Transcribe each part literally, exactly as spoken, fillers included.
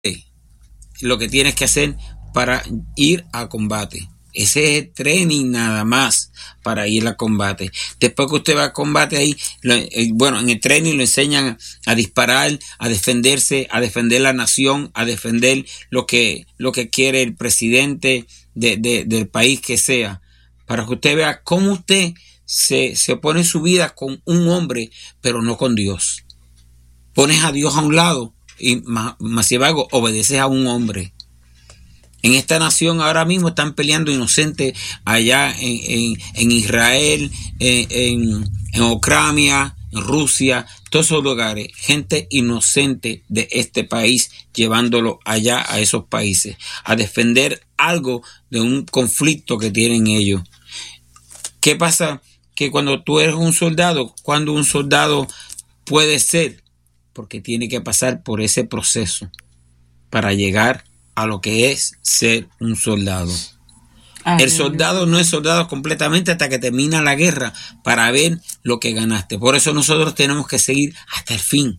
lo que tienes que hacer para ir a combate. Ese es el training nada más para ir a combate. Después que usted va a combate ahí, lo, eh, bueno, en el training lo enseñan a disparar, a defenderse, a defender la nación, a defender lo que, lo que quiere el presidente de, de, del país que sea, para que usted vea cómo usted se, se pone su vida con un hombre, pero no con Dios. Pones a Dios a un lado y más, más sin embargo obedeces a un hombre. En esta nación ahora mismo están peleando inocentes allá en, en, en Israel, en, en, en Ucrania, en Rusia, todos esos lugares. Gente inocente de este país llevándolo allá a esos países a defender algo de un conflicto que tienen ellos. ¿Qué pasa? Que cuando tú eres un soldado, cuando un soldado puede ser, porque tiene que pasar por ese proceso para llegar a lo que es ser un soldado. Ay, el soldado no es soldado completamente hasta que termina la guerra para ver lo que ganaste. Por eso nosotros tenemos que seguir hasta el fin.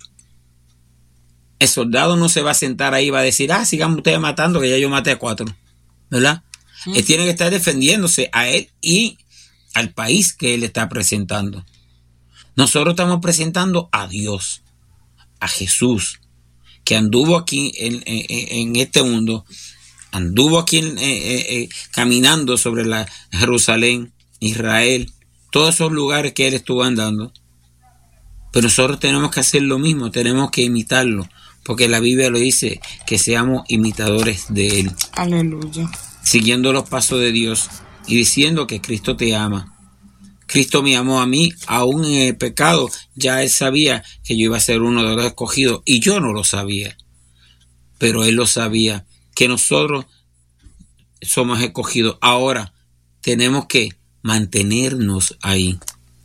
El soldado no se va a sentar ahí y va a decir, ah, sigan ustedes matando que ya yo maté a cuatro, ¿verdad? Mm. Él tiene que estar defendiéndose a él y al país que él está presentando. Nosotros estamos presentando a Dios, a Jesús, que anduvo aquí en, en, en este mundo, anduvo aquí en, eh, eh, caminando sobre la Jerusalén, Israel, todos esos lugares que él estuvo andando. Pero nosotros tenemos que hacer lo mismo, tenemos que imitarlo, porque la Biblia lo dice, que seamos imitadores de él. Aleluya. Siguiendo los pasos de Dios y diciendo que Cristo te ama. Cristo me amó a mí, aún en el pecado, ya él sabía que yo iba a ser uno de los escogidos y yo no lo sabía, pero él lo sabía, que nosotros somos escogidos. Ahora tenemos que mantenernos ahí,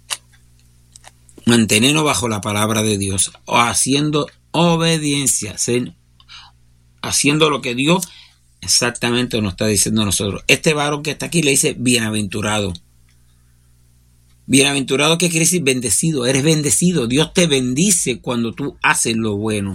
mantenernos bajo la palabra de Dios, o haciendo obediencia, haciendo lo que Dios exactamente nos está diciendo a nosotros. Este varón que está aquí le dice bienaventurado. Bienaventurado, ¿qué quiere decir? Bendecido, eres bendecido. Dios te bendice cuando tú haces lo bueno.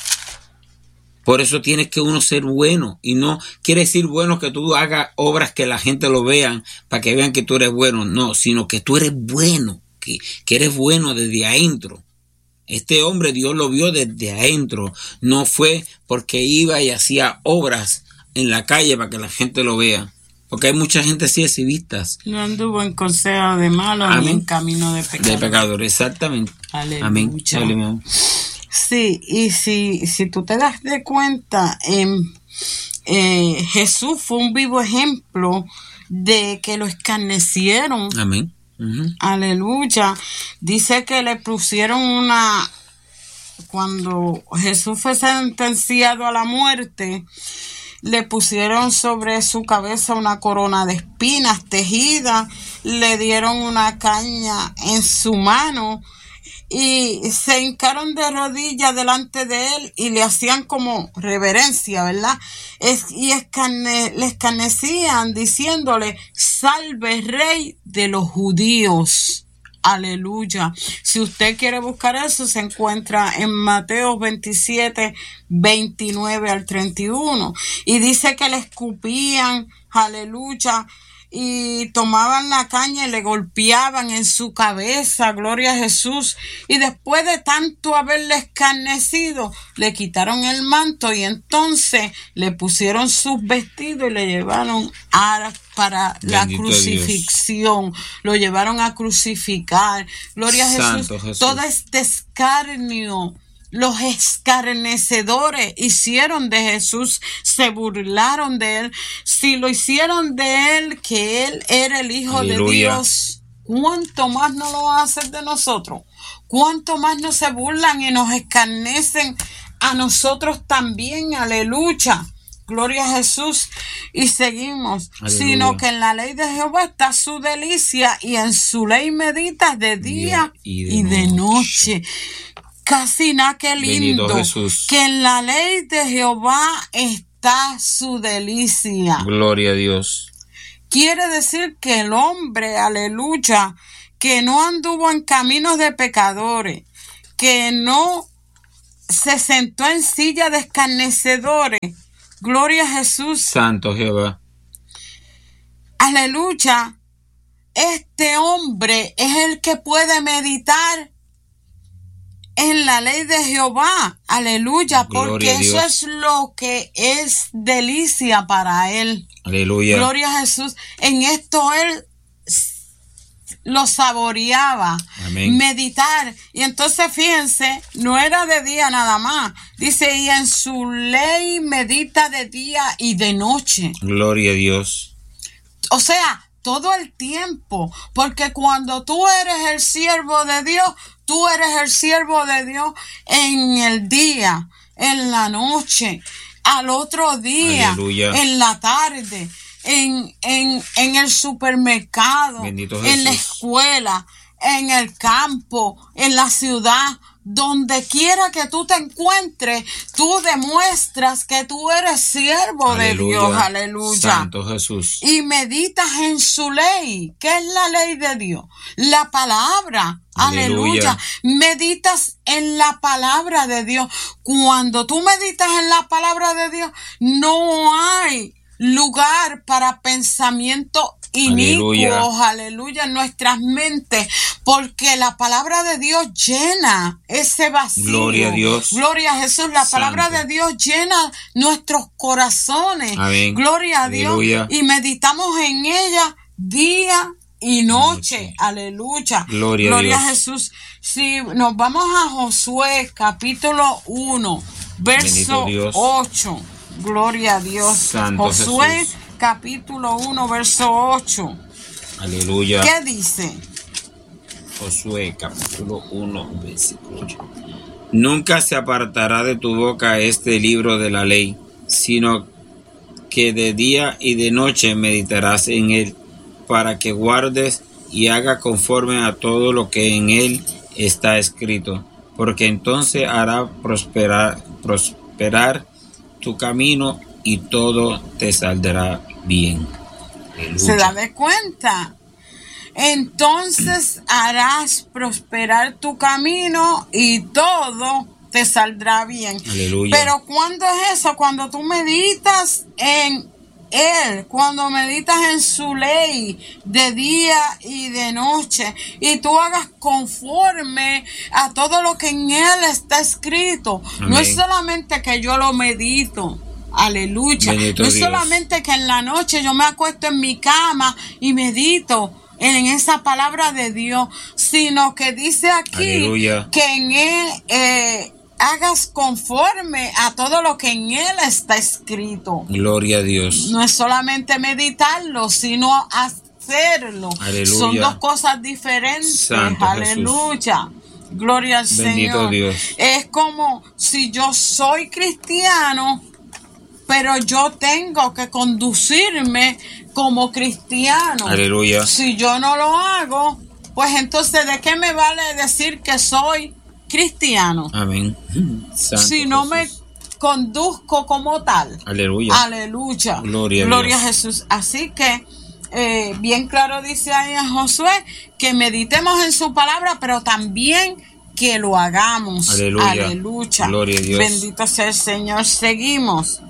Por eso tienes que uno ser bueno. Y no quiere decir bueno que tú hagas obras que la gente lo vean, para que vean que tú eres bueno. No, sino que tú eres bueno, que, que eres bueno desde adentro. Este hombre Dios lo vio desde adentro. No fue porque iba y hacía obras en la calle para que la gente lo vea. Porque hay mucha gente así exhibitas. No anduvo en consejo de malos ni en camino de pecadores. De pecadores, exactamente. Aleluya. Amén. Aleluya. Sí, y si, si tú te das de cuenta, eh, eh, Jesús fue un vivo ejemplo de que lo escarnecieron. Amén. Uh-huh. Aleluya. Dice que le pusieron una... Cuando Jesús fue sentenciado a la muerte, le pusieron sobre su cabeza una corona de espinas tejida, le dieron una caña en su mano y se hincaron de rodillas delante de él y le hacían como reverencia, ¿verdad? Es, y escarne, le escarnecían diciéndole, salve rey de los judíos. Aleluya. Si usted quiere buscar eso, se encuentra en Mateo veintisiete, veintinueve al treinta y uno. Y dice que le escupían, aleluya, y tomaban la caña y le golpeaban en su cabeza, gloria a Jesús. Y después de tanto haberle escarnecido, le quitaron el manto y entonces le pusieron sus vestidos y le llevaron a para la Bendito crucifixión. Dios. Lo llevaron a crucificar. Gloria a Jesús. Jesús. Todo este escarnio, los escarnecedores hicieron de Jesús, se burlaron de él. Si lo hicieron de él, que él era el Hijo Aleluya. De Dios, ¿cuánto más no lo van a hacer de nosotros? ¿Cuánto más no se burlan y nos escarnecen a nosotros también? Aleluya. Gloria a Jesús. Y seguimos. Aleluya. Sino que en la ley de Jehová está su delicia y en su ley meditas de día y de, y de noche. noche. Casi nada que lindo. Que en la ley de Jehová está su delicia. Gloria a Dios. Quiere decir que el hombre, aleluya, que no anduvo en caminos de pecadores, que no se sentó en silla de escarnecedores. Gloria a Jesús. Santo Jehová. Aleluya. Este hombre es el que puede meditar en la ley de Jehová. Aleluya. Porque eso es lo que es delicia para él. Aleluya. Gloria a Jesús. En esto él lo saboreaba. Amén. Meditar. Y entonces fíjense, no era de día nada más. Dice, y en su ley medita de día y de noche. Gloria a Dios. O sea, todo el tiempo. Porque cuando tú eres el siervo de Dios, tú eres el siervo de Dios en el día, en la noche, al otro día, aleluya, en la tarde, en, en, en el supermercado, en la escuela, en el campo, en la ciudad, donde quiera que tú te encuentres, tú demuestras que tú eres siervo aleluya, de Dios, aleluya. Santo Jesús. Y meditas en su ley. ¿Qué es la ley de Dios? La palabra. Aleluya. aleluya. Meditas en la palabra de Dios. Cuando tú meditas en la palabra de Dios, no hay lugar para pensamiento inicuos, aleluya, en nuestras mentes, porque la palabra de Dios llena ese vacío. Gloria a Dios. Gloria a Jesús. La Santo. Palabra de Dios llena nuestros corazones. Amén. Gloria a aleluya. Dios. Y meditamos en ella día y noche. noche. Aleluya. Gloria, Gloria a, a Jesús. Si nos vamos a Josué, capítulo uno, verso ocho. Gloria a Dios. Santo Josué, Jesús. Capítulo uno, verso ocho. Aleluya. ¿Qué dice? Josué, capítulo uno, versículo ocho. Nunca se apartará de tu boca este libro de la ley, sino que de día y de noche meditarás en él, para que guardes y hagas conforme a todo lo que en él está escrito, porque entonces hará prosperar, prosperar tu camino y todo te saldrá bien. Aleluya. ¿Se da de cuenta? Entonces harás prosperar tu camino y todo te saldrá bien. Aleluya. Pero ¿cuándo es eso? Cuando tú meditas en Él, cuando meditas en su ley de día y de noche, y tú hagas conforme a todo lo que en Él está escrito. Amén. No es solamente que yo lo medito. Aleluya. Bendito no es Dios. solamente que en la noche yo me acuesto en mi cama y medito en esa palabra de Dios, sino que dice aquí Aleluya. Que en Él eh, hagas conforme a todo lo que en Él está escrito. Gloria a Dios. No es solamente meditarlo, sino hacerlo. Aleluya. Son dos cosas diferentes. Santo Aleluya. Jesús. Gloria al Bendito Señor. Dios. Es como si yo soy cristiano, pero yo tengo que conducirme como cristiano. Aleluya. Si yo no lo hago, pues entonces ¿de qué me vale decir que soy cristiano? Amén. Santo si no Jesús. me conduzco como tal. Aleluya. Aleluya. Gloria a Gloria Dios. a Jesús. Así que eh, bien claro dice ahí a Josué que meditemos en su palabra, pero también que lo hagamos. Aleluya. Aleluya. Gloria a Dios. Bendito sea el Señor. Seguimos.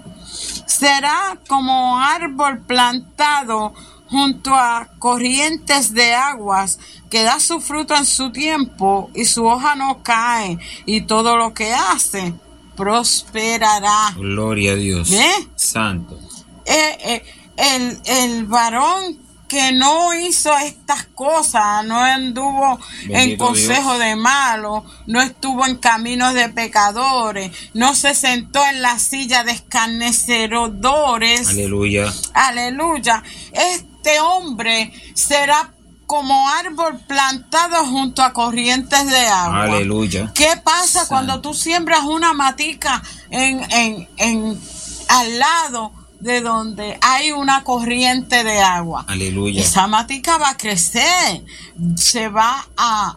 Será como árbol plantado junto a corrientes de aguas, que da su fruto en su tiempo y su hoja no cae, y todo lo que hace prosperará. Gloria a Dios. ¿Eh? Santo. Eh, eh, el, el varón que no hizo estas cosas, no anduvo Bendito en consejo Dios. de malos, no estuvo en caminos de pecadores, no se sentó en la silla de escarnecedores. Aleluya. Aleluya. Este hombre será como árbol plantado junto a corrientes de agua. Aleluya. ¿Qué pasa Santo. cuando tú siembras una matica en, en, en, al lado de donde hay una corriente de agua? Aleluya. Esa matica va a crecer, se va a,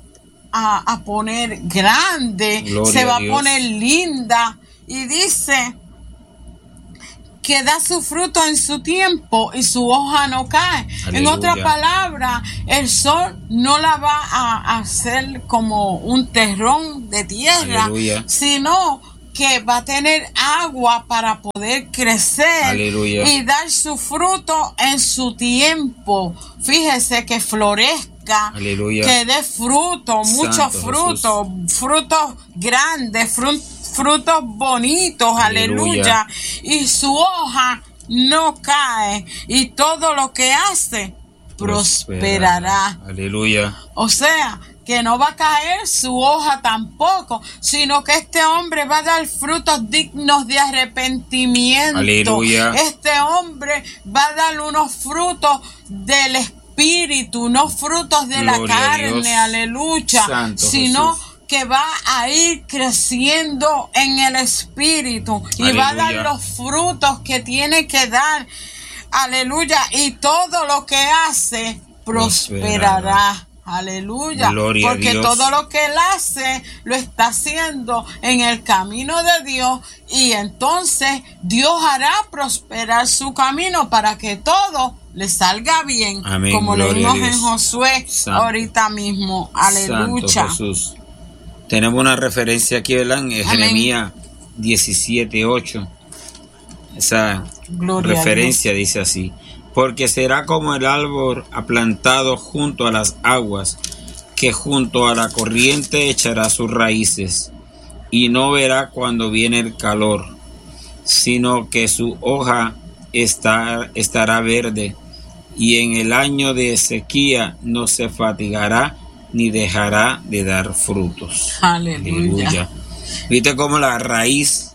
a, a poner grande, Gloria se va a a Dios. poner linda, y dice que da su fruto en su tiempo y su hoja no cae. Aleluya. En otras palabras, el sol no la va a hacer como un terrón de tierra, Aleluya. sino que va a tener agua para poder crecer. Aleluya. Y dar su fruto en su tiempo. Fíjese que florezca, Aleluya. que dé fruto, muchos Santo frutos, frutos grandes, frutos frutos bonitos, aleluya. Aleluya. Y su hoja no cae, y todo lo que hace prosperará. Aleluya. O sea, que no va a caer su hoja tampoco, sino que este hombre va a dar frutos dignos de arrepentimiento. Aleluya. Este hombre va a dar unos frutos del Espíritu, no frutos de Gloria la carne, Dios. aleluya, Santo sino Jesús. que va a ir creciendo en el Espíritu y Aleluya. va a dar los frutos que tiene que dar, aleluya, y todo lo que hace prosperará. Prosperará. Aleluya, Gloria a porque Dios. todo lo que él hace lo está haciendo en el camino de Dios, y entonces Dios hará prosperar su camino para que todo le salga bien. Amén. Como Gloria leímos a Dios. en Josué Santo. ahorita mismo. Aleluya. Santo Jesús. Tenemos una referencia aquí, ¿verdad? En Amén. Jeremías diecisiete ocho. Esa Gloria a referencia dice así: porque será como el árbol aplantado junto a las aguas, que junto a la corriente echará sus raíces, y no verá cuando viene el calor, sino que su hoja está, estará verde, y en el año de sequía no se fatigará ni dejará de dar frutos. Aleluya. Aleluya. ¿Viste cómo la raíz,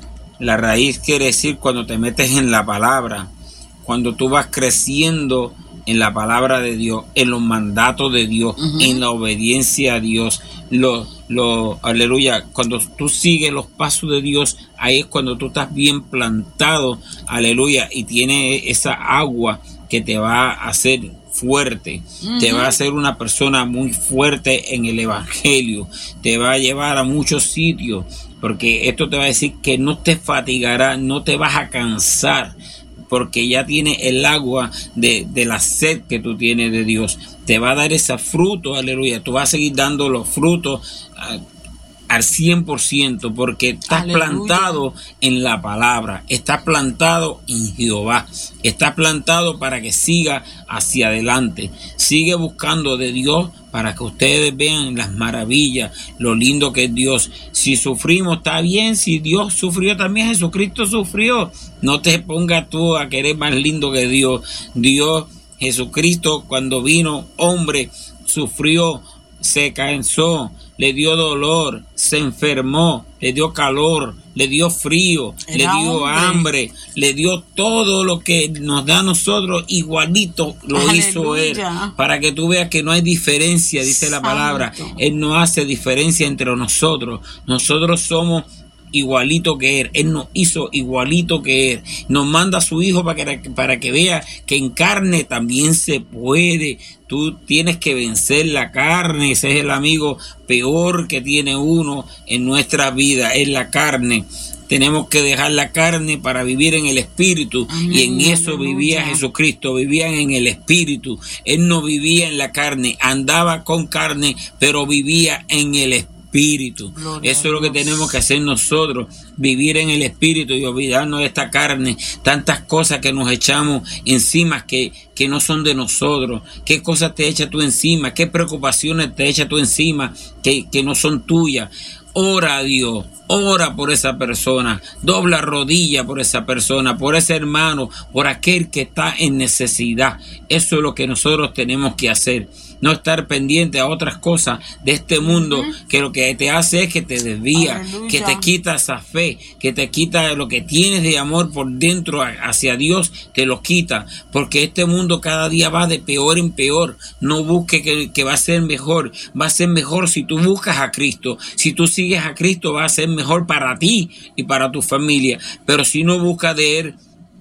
la raíz quiere decir cuando te metes en la palabra, cuando tú vas creciendo en la palabra de Dios, en los mandatos de Dios, uh-huh. en la obediencia a Dios, lo, lo, aleluya, cuando tú sigues los pasos de Dios, ahí es cuando tú estás bien plantado, aleluya, y tienes esa agua que te va a hacer fuerte, uh-huh. te va a hacer una persona muy fuerte en el evangelio, te va a llevar a muchos sitios, porque esto te va a decir que no te fatigará, no te vas a cansar, porque ya tiene el agua de, de la sed que tú tienes de Dios. Te va a dar ese fruto, aleluya. Tú vas a seguir dando los frutos uh, al cien por ciento, porque estás aleluya. Plantado en la palabra, estás plantado en Jehová, estás plantado para que siga hacia adelante. Sigue buscando de Dios para que ustedes vean las maravillas, lo lindo que es Dios. Si sufrimos, está bien. Si Dios sufrió, también Jesucristo sufrió. No te pongas tú a querer más lindo que Dios. Dios, Jesucristo, cuando vino hombre, sufrió, se cansó, le dio dolor, se enfermó, le dio calor, le dio frío, Era le dio hombre. hambre, le dio todo lo que nos da a nosotros, igualito lo Aleluya. Hizo Él, para que tú veas que no hay diferencia, dice Santo. La palabra. Él no hace diferencia entre nosotros. Nosotros somos igualito que Él. Él nos hizo igualito que Él. Nos manda a su Hijo para que, para que vea que en carne también se puede. Tú tienes que vencer la carne. Ese es el amigo peor que tiene uno en nuestra vida, es la carne. Tenemos que dejar la carne para vivir en el Espíritu. Amén, y en eso aleluya. Vivía Jesucristo, vivían en el Espíritu. Él no vivía en la carne, andaba con carne, pero vivía en el Espíritu. Espíritu. Gloria Eso es lo que tenemos que hacer nosotros, vivir en el Espíritu y olvidarnos de esta carne, tantas cosas que nos echamos encima que, que no son de nosotros. ¿Qué cosas te echas tú encima? ¿Qué preocupaciones te echas tú encima que, que no son tuyas? Ora a Dios, ora por esa persona, dobla rodilla por esa persona, por ese hermano, por aquel que está en necesidad. Eso es lo que nosotros tenemos que hacer. No estar pendiente a otras cosas de este mundo, uh-huh. que lo que te hace es que te desvía, Aleluya. Que te quita esa fe, que te quita lo que tienes de amor por dentro hacia Dios, te lo quita, porque este mundo cada día va de peor en peor. No busques que, que va a ser mejor, va a ser mejor si tú buscas a Cristo. Si tú sigues a Cristo va a ser mejor para ti y para tu familia, pero si no buscas de Él,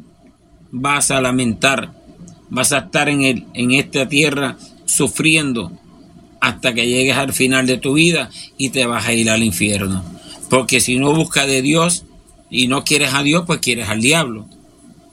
vas a lamentar, vas a estar en, el, en esta tierra sufriendo hasta que llegues al final de tu vida y te vas a ir al infierno. Porque si no buscas de Dios y no quieres a Dios, pues quieres al diablo.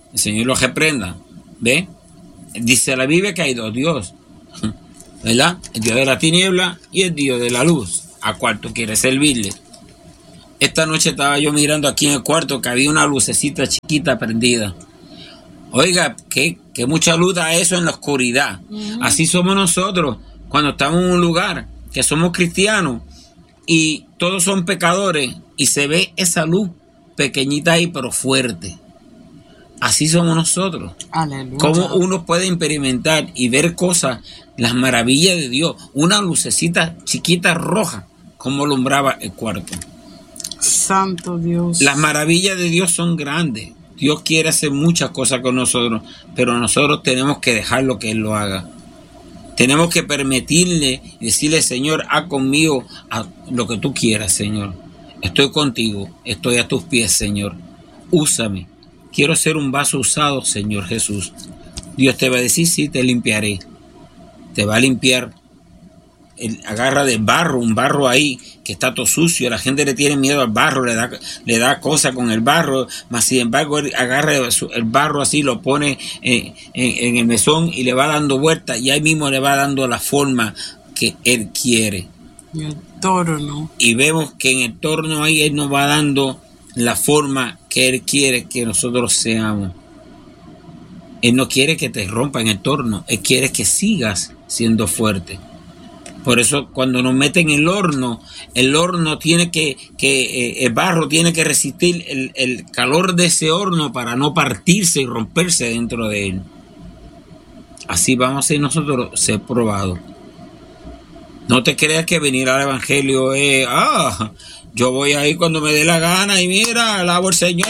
el Señor los reprenda. ¿Ve? Dice la Biblia que hay dos dioses, ¿verdad? El Dios de la tiniebla y el Dios de la luz. ¿A cuál tú quieres servirle? Esta noche estaba yo mirando aquí en el cuarto que había una lucecita chiquita prendida. Oiga, que, que mucha luz da eso en la oscuridad. Uh-huh. Así somos nosotros cuando estamos en un lugar que somos cristianos y todos son pecadores y se ve esa luz pequeñita ahí pero fuerte. Así somos nosotros. Aleluya. Cómo uno puede experimentar y ver cosas, las maravillas de Dios. Una lucecita chiquita roja, como alumbraba el cuarto. Santo Dios. Las maravillas de Dios son grandes. Dios quiere hacer muchas cosas con nosotros, pero nosotros tenemos que dejarlo que Él lo haga. Tenemos que permitirle y decirle, Señor, haz conmigo a lo que tú quieras, Señor. Estoy contigo, estoy a tus pies, Señor. Úsame. Quiero ser un vaso usado, Señor Jesús. Dios te va a decir, sí, te limpiaré. Te va a limpiar. Él agarra del barro, un barro ahí que está todo sucio. La gente le tiene miedo al barro, le da, le da cosa con el barro. Mas sin embargo, él agarra el barro así, lo pone en, en, en el mesón y le va dando vueltas. Y ahí mismo le va dando la forma que Él quiere. Y el torno. Y vemos que en el torno ahí Él nos va dando la forma que Él quiere que nosotros seamos. Él no quiere que te rompa en el torno, Él quiere que sigas siendo fuerte. Por eso cuando nos meten en el horno, el horno tiene que, que eh, el barro tiene que resistir el, el calor de ese horno para no partirse y romperse dentro de él. Así vamos a ser nosotros ser probados. No te creas que venir al evangelio es, ah, yo voy ahí cuando me dé la gana y mira, alabo al Señor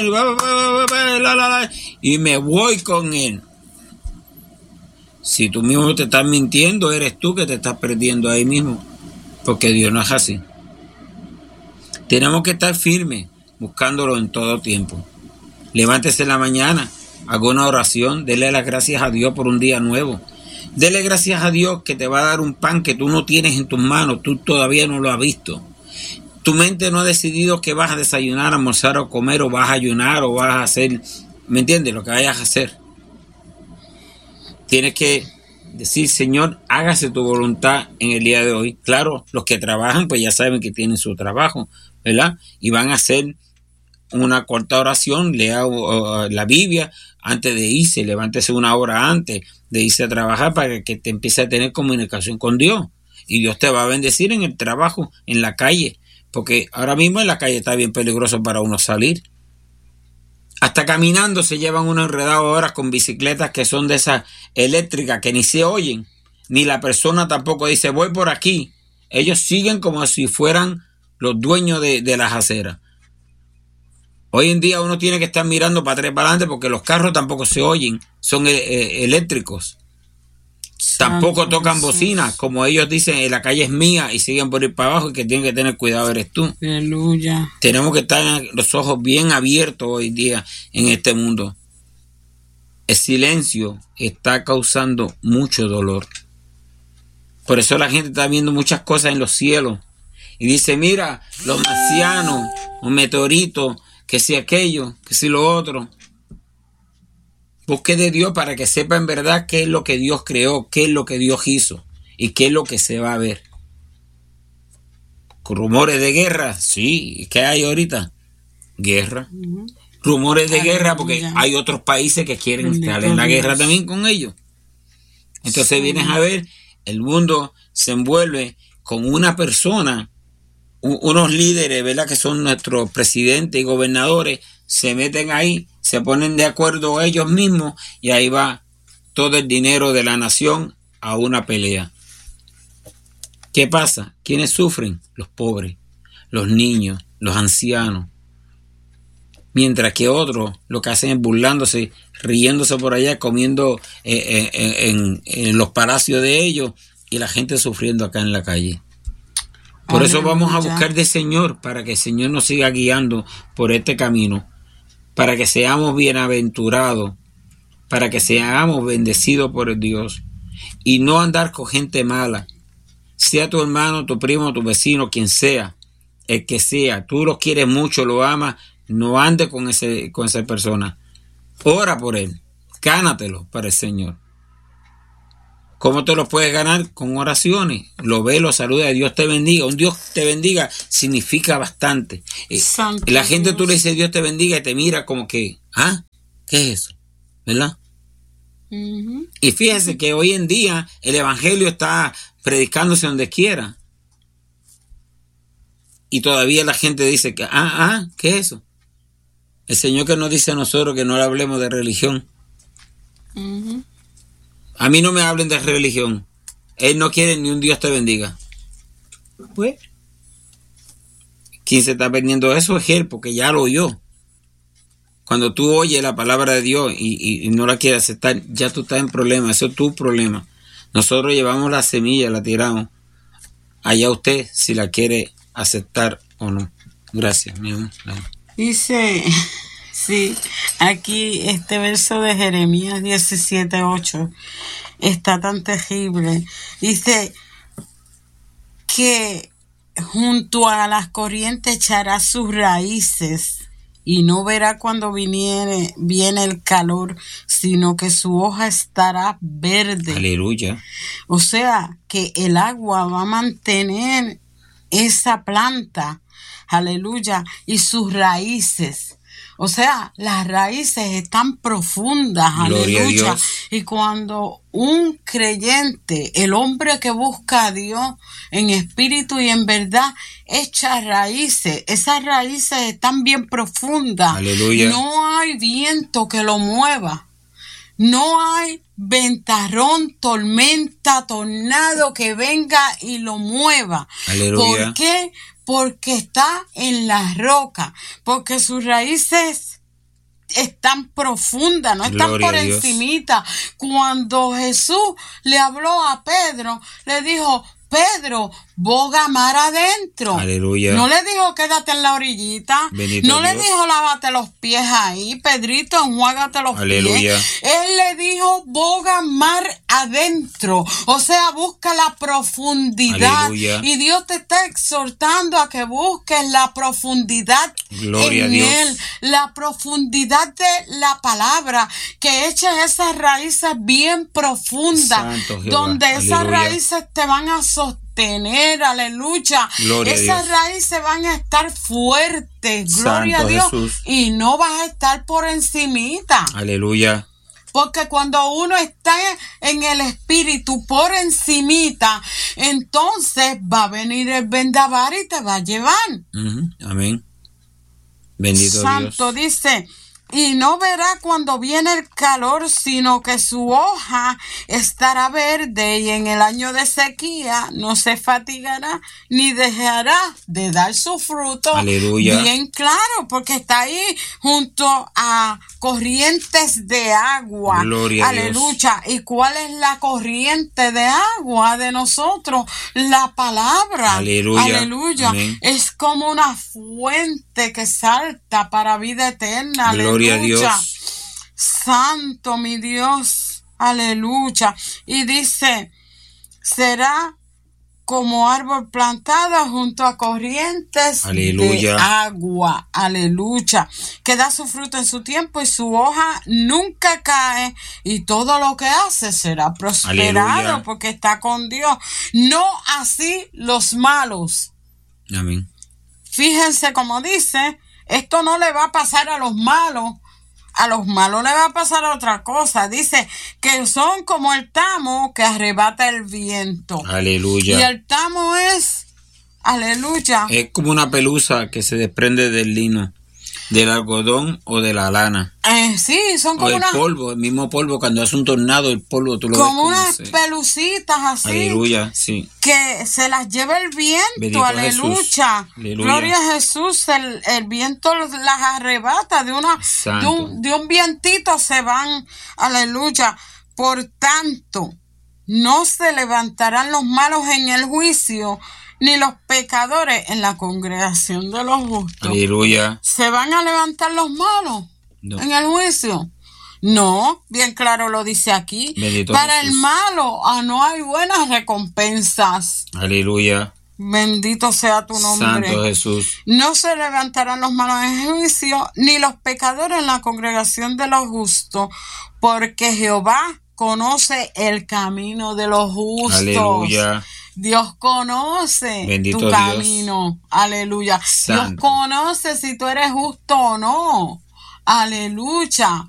y me voy con Él. Si tú mismo te estás mintiendo, eres tú que te estás perdiendo ahí mismo, porque Dios no es así. Tenemos que estar firmes, buscándolo en todo tiempo. Levántese en la mañana, haga una oración, dele las gracias a Dios por un día nuevo. Dele gracias a Dios que te va a dar un pan que tú no tienes en tus manos, tú todavía no lo has visto. Tu mente no ha decidido que vas a desayunar, almorzar o comer, o vas a ayunar, o vas a hacer, ¿me entiendes? Lo que vayas a hacer. Tienes que decir, Señor, hágase tu voluntad en el día de hoy. Claro, los que trabajan, pues ya saben que tienen su trabajo, ¿verdad? Y van a hacer una corta oración, lea uh, la Biblia antes de irse, levántese una hora antes de irse a trabajar para que te empiece a tener comunicación con Dios. Y Dios te va a bendecir en el trabajo, en la calle, porque ahora mismo en la calle está bien peligroso para uno salir. Hasta caminando se llevan uno enredado ahora con bicicletas que son de esas eléctricas que ni se oyen, ni la persona tampoco dice voy por aquí. Ellos siguen como si fueran los dueños de, de las aceras. Hoy en día uno tiene que estar mirando para atrás y para adelante porque los carros tampoco se oyen, son eh, eléctricos. Tampoco tocan bocinas, como ellos dicen, la calle es mía y siguen por ir para abajo y que tienen que tener cuidado eres tú. Aleluya. Tenemos que estar los ojos bien abiertos hoy día en este mundo. El silencio está causando mucho dolor. Por eso la gente está viendo muchas cosas en los cielos y dice, mira, los marcianos, un meteorito, que si aquello, que si lo otro. Busque de Dios para que sepa en verdad qué es lo que Dios creó, qué es lo que Dios hizo y qué es lo que se va a ver. Rumores de guerra, sí, ¿qué hay ahorita? Guerra. Uh-huh. Rumores de Ay, guerra porque ya. Hay otros países que quieren estar en la guerra también con ellos. Entonces sí. Vienes a ver, el mundo se envuelve con una persona, u- unos líderes, ¿verdad? Que son nuestros presidentes y gobernadores, se meten ahí, se ponen de acuerdo ellos mismos y ahí va todo el dinero de la nación a una pelea. ¿Qué pasa? ¿Quiénes sufren? Los pobres, los niños, los ancianos. Mientras que otros lo que hacen es burlándose, riéndose por allá, comiendo eh, eh, en, en los palacios de ellos y la gente sufriendo acá en la calle. Por eso vamos a buscar del Señor, para que el Señor nos siga guiando por este camino, para que seamos bienaventurados, para que seamos bendecidos por el Dios y no andar con gente mala. Sea tu hermano, tu primo, tu vecino, quien sea, el que sea, tú lo quieres mucho, lo amas, no andes con ese, con esa persona. Ora por él. Gánatelo para el Señor. ¿Cómo te lo puedes ganar? Con oraciones. Lo ve, lo saluda, Dios te bendiga. Un Dios te bendiga significa bastante. Santo La gente, Dios. tú le dices Dios te bendiga y te mira como que, ¿ah? ¿Qué es eso? ¿Verdad? Uh-huh. Y fíjese que hoy en día el evangelio está predicándose donde quiera. Y todavía la gente dice que, ah, ah, ¿qué es eso? El Señor que nos dice a nosotros que no le hablemos de religión. Uh-huh. A mí no me hablen de religión. Él no quiere ni un Dios te bendiga. Pues, quien se está perdiendo eso es él, porque ya lo oyó. Cuando tú oyes la palabra de Dios y, y, y no la quieres aceptar, ya tú estás en problema. Eso es tu problema. Nosotros llevamos la semilla, la tiramos. Allá usted si la quiere aceptar o no. Gracias, mi amor. Dice, sí, aquí este verso de Jeremías diecisiete ocho está tan terrible. Dice que junto a las corrientes echará sus raíces y no verá cuando viniere, viene el calor, sino que su hoja estará verde. Aleluya. O sea, que el agua va a mantener esa planta, aleluya, y sus raíces. O sea, las raíces están profundas, Gloria aleluya. a Dios. Y cuando un creyente, el hombre que busca a Dios en espíritu y en verdad, echa raíces, esas raíces están bien profundas. Aleluya. No hay viento que lo mueva. No hay ventarrón, tormenta, tornado que venga y lo mueva. Aleluya. ¿Por qué? Porque está en la roca, porque sus raíces están profundas, no están Gloria por a Dios. encimita. Cuando Jesús le habló a Pedro, le dijo, Pedro, boga mar adentro. Aleluya. No le dijo quédate en la orillita. Bendito no le Dios. dijo lávate los pies ahí, Pedrito, enjuágate los Aleluya. pies. Él le dijo boga mar adentro. O sea, busca la profundidad. Aleluya. Y Dios te está exhortando a que busques la profundidad Gloria en a Dios. Él. La profundidad de la palabra. Que eches esas raíces bien profundas. Santo Jehová. Donde esas Aleluya. raíces te van a sostener, aleluya. Gloria a Esas Dios. raíces van a estar fuertes, gloria Santo a Dios. Jesús. Y no vas a estar por encimita. Aleluya. Porque cuando uno está en el espíritu por encimita, entonces va a venir el vendaval y te va a llevar. Uh-huh. Amén. Bendito Santo Dios. dice, y no verá cuando viene el calor, sino que su hoja estará verde y en el año de sequía no se fatigará ni dejará de dar su fruto. Aleluya. Bien claro, porque está ahí junto a corrientes de agua. Gloria a Dios. Aleluya. ¿Y cuál es la corriente de agua de nosotros? La palabra. Aleluya. Aleluya. Amén. Es como una fuente que salta para vida eterna. Gloria a Aleluya. Dios. Santo mi Dios. Aleluya. Y dice, será como árbol plantado junto a corrientes Aleluya. de agua. Aleluya. Que da su fruto en su tiempo y su hoja nunca cae y todo lo que hace será prosperado. Aleluya. Porque está con Dios. No así los malos. Amén. Fíjense como dice, esto no le va a pasar a los malos. A los malos le va a pasar otra cosa. Dice que son como el tamo que arrebata el viento. Aleluya. Y el tamo es, aleluya. Es como una pelusa que se desprende del lino, del algodón o de la lana. Eh, sí, son O como el unas, polvo, el mismo polvo. Cuando hace un tornado, el polvo tú lo ves como como unas se- pelucitas así. Aleluya, sí. Que se las lleva el viento, Bendito aleluya. Jesús. Aleluya. Gloria a Jesús, el, el viento las arrebata de una de Santo. un, de un vientito se van, aleluya. Por tanto, no se levantarán los malos en el juicio, ni los pecadores en la congregación de los justos. Aleluya. ¿Se van a levantar los malos No. en el juicio? No, bien claro lo dice aquí. Bendito Para Jesús. el malo ah, no hay buenas recompensas. Aleluya. Bendito sea tu nombre. Santo Jesús. No se levantarán los malos en juicio, ni los pecadores en la congregación de los justos, porque Jehová conoce el camino de los justos. Aleluya. Dios conoce Bendito tu Dios. camino. Aleluya. Santo. Dios conoce si tú eres justo o no. Aleluya.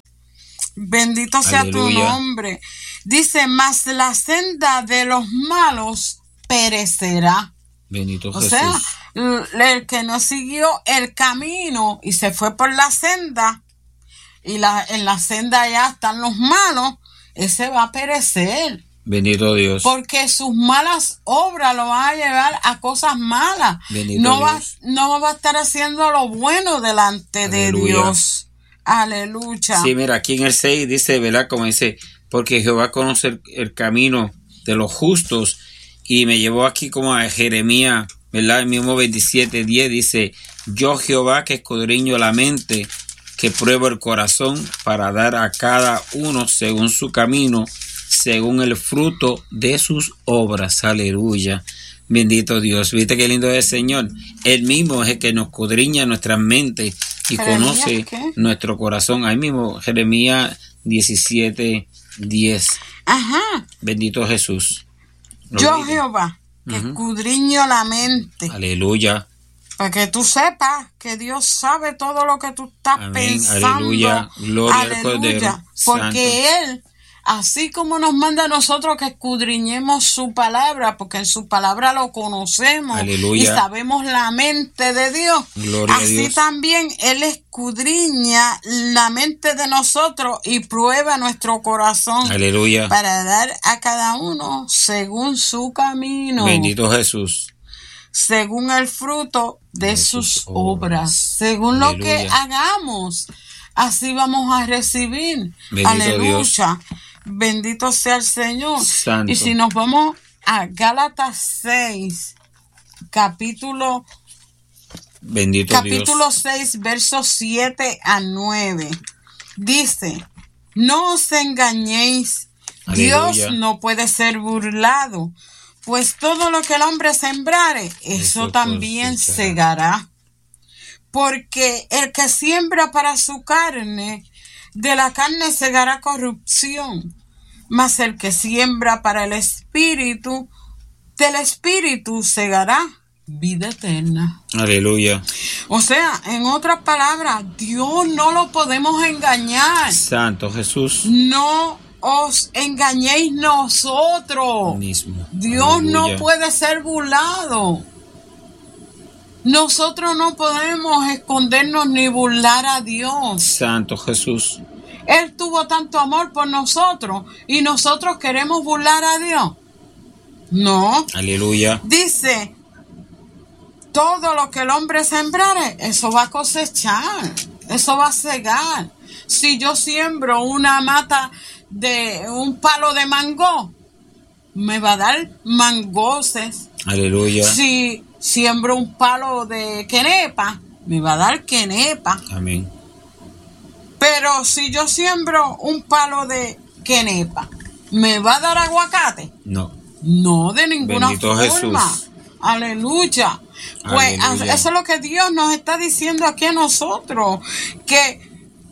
Bendito sea tu Aleluya. nombre. Dice, mas la senda de los malos perecerá. Bendito O Jesús. sea, el que no siguió el camino y se fue por la senda, y la, en la senda ya están los malos, ese va a perecer. Bendito Dios. Porque sus malas obras lo van a llevar a cosas malas. Bendito no va, Dios. no va a estar haciendo lo bueno delante Aleluya. de Dios. Aleluya. Sí, mira, aquí en el seis dice, ¿verdad? Como dice, porque Jehová conoce el, el camino de los justos. Y me llevó aquí como a Jeremías, ¿verdad? El mismo veintisiete diez dice, yo Jehová que escudriño la mente, que pruebo el corazón para dar a cada uno según su camino, según el fruto de sus obras. Aleluya. Bendito Dios. ¿Viste qué lindo es el Señor? Él mismo es el que nos escudriña nuestras mentes y ¿Jeremías conoce qué? nuestro corazón. Ahí mismo, Jeremías diecisiete diez. Ajá. Bendito Jesús. ¿Lo Yo leíste? Jehová, que Ujú. escudriño la mente, Aleluya. para que tú sepas que Dios sabe todo lo que tú estás Amén. pensando. Aleluya. Gloria al Cordero Porque Santo. Él, así como nos manda a nosotros que escudriñemos su palabra, porque en su palabra lo conocemos Aleluya. y sabemos la mente de Dios, Gloria a así Dios. también Él escudriña la mente de nosotros y prueba nuestro corazón Aleluya. para dar a cada uno según su camino, Bendito Jesús. según el fruto de, De sus sus obras, obras. según lo que Aleluya. hagamos, así vamos a recibir. Bendito Aleluya. Bendito sea el Señor. Santo. Y si nos vamos a Gálatas seis, capítulo, Bendito capítulo Dios. seis, versos siete a nueve, dice, no os engañéis, Aleluya. Dios no puede ser burlado, pues todo lo que el hombre sembrare, eso, Eso también cosechará. segará. Porque el que siembra para su carne, de la carne segará corrupción, mas el que siembra para el espíritu, del espíritu segará vida eterna. Aleluya. O sea, en otras palabras, Dios no lo podemos engañar. Santo Jesús No os engañéis nosotros. mismo. Dios Aleluya. no puede ser burlado. Nosotros no podemos escondernos ni burlar a Dios. Santo Jesús. Él tuvo tanto amor por nosotros y nosotros queremos burlar a Dios. No. Aleluya. Dice, todo lo que el hombre sembrare, eso va a cosechar, eso va a cegar. Si yo siembro una mata de un palo de mango, me va a dar mangoses. Aleluya. Si siembro un palo de quenepa, me va a dar quenepa. Amén. Pero si yo siembro un palo de quenepa, ¿me va a dar aguacate? No. No, de ninguna Bendito forma. Jesús. Aleluya. Pues Aleluya. eso es lo que Dios nos está diciendo aquí a nosotros, que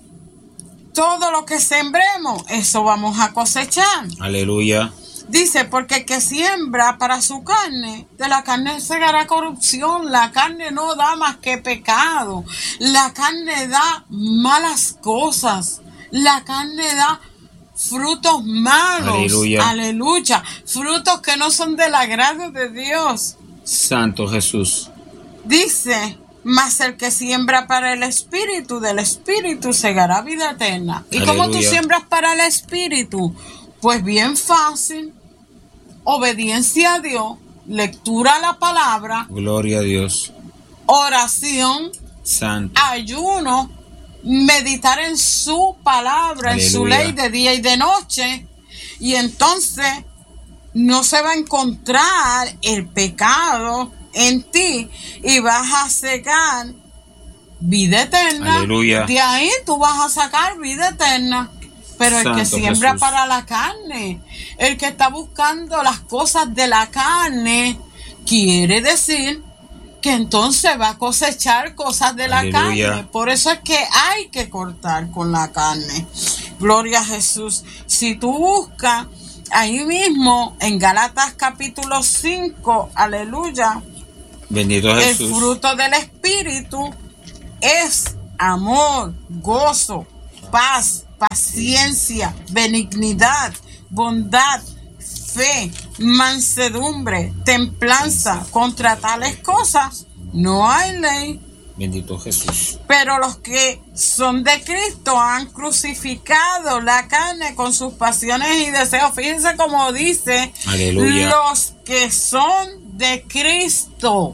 todo lo que sembremos, eso vamos a cosechar. Aleluya. Dice, porque el que siembra para su carne, de la carne segará corrupción. La carne no da más que pecado. La carne da malas cosas. La carne da frutos malos. Aleluya. Aleluya. Frutos que no son del agrado de Dios. Santo Jesús. Dice, mas el que siembra para el espíritu, del espíritu segará vida eterna. ¿Y cómo tú Aleluya. siembras para el espíritu? Pues bien fácil. Obediencia a Dios, lectura a la palabra, Gloria a Dios. oración, Santo. ayuno, meditar en su palabra, en su Aleluya. ley de día y de noche. Y entonces no se va a encontrar el pecado en ti y vas a sacar vida eterna. Aleluya. De ahí tú vas a sacar vida eterna. Pero el que Santo siembra Jesús. para la carne, el que está buscando las cosas de la carne, quiere decir que entonces va a cosechar cosas de la Aleluya. carne. Por eso es que hay que cortar con la carne. Gloria a Jesús. Si tú buscas ahí mismo en Gálatas capítulo cinco, aleluya, Bendito Jesús. el fruto del Espíritu es amor, gozo, paz, paciencia, benignidad, bondad, fe, mansedumbre, templanza. Contra tales cosas no hay ley. Bendito Jesús. Pero los que son de Cristo han crucificado la carne con sus pasiones y deseos. Fíjense cómo dice, aleluya, los que son de Cristo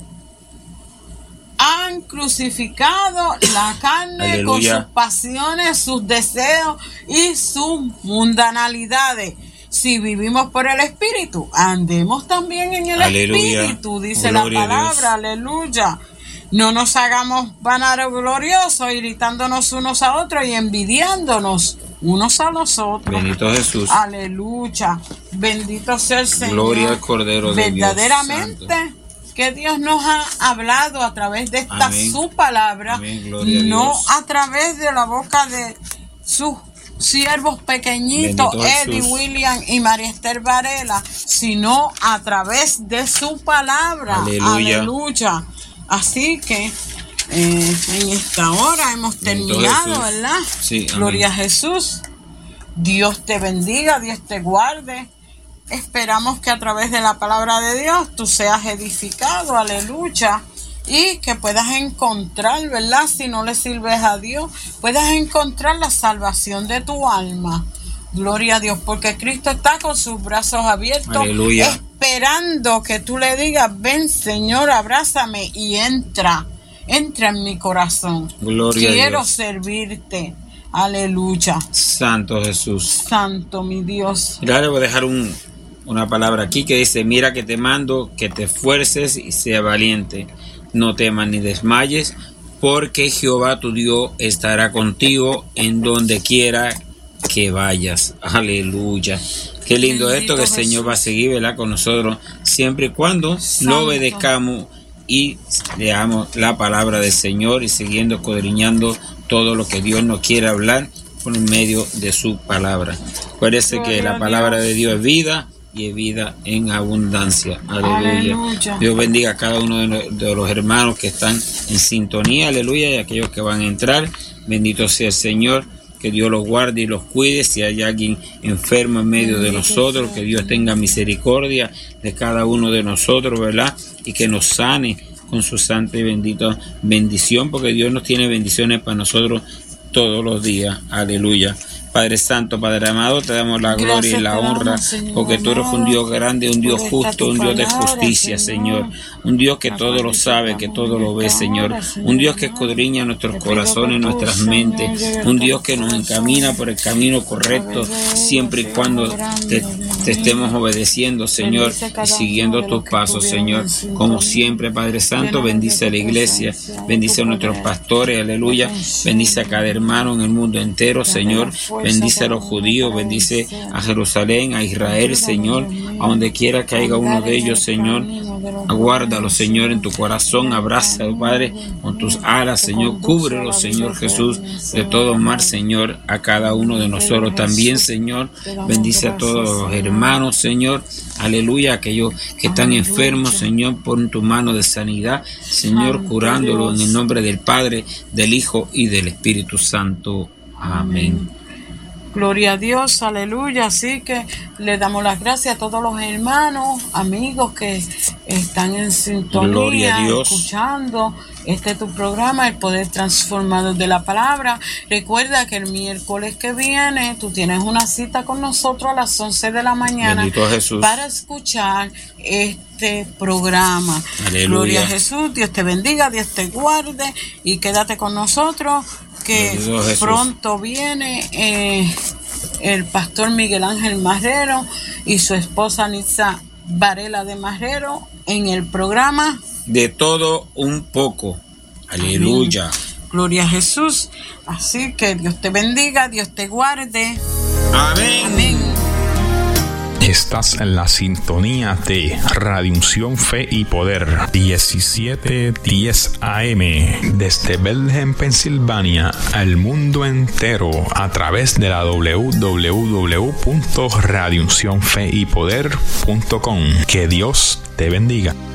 han crucificado la carne, aleluya, con sus pasiones, sus deseos y sus mundanalidades. Si vivimos por el Espíritu, andemos también en el aleluya. Espíritu, dice gloria la palabra, aleluya. No nos hagamos vanagloriosos, irritándonos unos a otros y envidiándonos unos a los otros. Bendito Jesús. Aleluya. Bendito sea el Señor. Gloria al Cordero de Dios. Verdaderamente que Dios nos ha hablado a través de esta Amén. Su palabra, Amén. No a, a través de la boca de sus siervos pequeñitos, Eddie, William y María Esther Varela, sino a través de su palabra. Aleluya. Aleluya. Así que eh, en esta hora hemos terminado, ¿verdad? Sí, gloria a Jesús. Dios te bendiga, Dios te guarde. Esperamos que a través de la palabra de Dios tú seas edificado, aleluya, y que puedas encontrar, ¿verdad? Si no le sirves a Dios, puedas encontrar la salvación de tu alma. Gloria a Dios, porque Cristo está con sus brazos abiertos, aleluya, esperando que tú le digas, ven Señor, abrázame y entra, entra en mi corazón. Gloria Quiero a Dios. servirte. Aleluya. Santo Jesús. Santo mi Dios. Mira, le voy a dejar un, una palabra aquí que dice, mira que te mando que te esfuerces y sea valiente. No temas ni desmayes, porque Jehová tu Dios estará contigo en donde quiera que vayas. Aleluya. Qué lindo Bendito esto que el Jesús. Señor va a seguir, ¿verdad? Con nosotros siempre y cuando Santo. Lo obedezcamos y leamos la palabra del Señor y siguiendo escudriñando todo lo que Dios nos quiere hablar por medio de su palabra. Acuérdese que la palabra de Dios es vida y es vida en abundancia. Aleluya. Aleluya. Dios bendiga a cada uno de los hermanos que están en sintonía, aleluya, y aquellos que van a entrar. Bendito sea el Señor. Que Dios los guarde y los cuide. Si hay alguien enfermo en medio de nosotros, que Dios tenga misericordia de cada uno de nosotros, ¿verdad? Y que nos sane con su santa y bendita bendición, porque Dios nos tiene bendiciones para nosotros todos los días. Aleluya. Padre Santo, Padre amado, te damos la gloria Gracias y la honra, damos, Señor, porque tú eres un Dios grande, un Dios justo, un Dios de justicia, Señor. Un Dios que todo lo sabe, que todo lo ve, Señor. Un Dios que escudriña nuestros corazones, nuestras mentes. Un Dios que nos encamina por el camino correcto, siempre y cuando te, te estemos obedeciendo, Señor, y siguiendo tus pasos, Señor. Como siempre, Padre Santo, bendice a la iglesia, bendice a nuestros pastores, aleluya. Bendice a cada hermano en el mundo entero, Señor. Bendice a los judíos, bendice a Jerusalén, a Israel, Señor, a donde quiera que haya uno de ellos, Señor. Aguárdalo, Señor, en tu corazón, abrázalo, Padre, con tus alas, Señor. Cúbrelo, Señor Jesús, de todo mal, Señor, a cada uno de nosotros también, Señor. Bendice a todos los hermanos, Señor. Aleluya, aquellos que están enfermos, Señor, pon tu mano de sanidad, Señor, curándolo en el nombre del Padre, del Hijo y del Espíritu Santo. Amén. Gloria a Dios, aleluya. Así que le damos las gracias a todos los hermanos, amigos que están en sintonía, escuchando este tu programa, El Poder Transformador de la Palabra. Recuerda que el miércoles que viene tú tienes una cita con nosotros a las once de la mañana. Bendito Jesús. Para escuchar este programa. Aleluya. Gloria a Jesús, Dios te bendiga, Dios te guarde y quédate con nosotros, que pronto viene eh, el pastor Miguel Ángel Marrero y su esposa Nitza Varela de Marrero en el programa De Todo Un Poco. Aleluya. Amén. Gloria a Jesús. Así que Dios te bendiga, Dios te guarde. Amén. Amén. Estás en la sintonía de Radio Unción Fe y Poder diecisiete diez A M desde Bethlehem, Pensilvania, al mundo entero a través de la doble u doble u doble u punto radio unción fe y poder punto com. Que Dios te bendiga.